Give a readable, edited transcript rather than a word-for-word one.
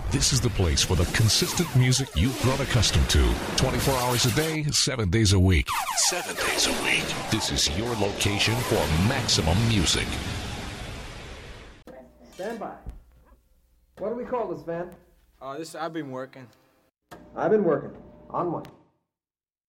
This is the place for the consistent music you've grown accustomed to. 24 hours a day, 7 days a week. 7 days a week. This is your location for maximum music. Stand by. What do we call this, Van? I've been working. I've been working. On what?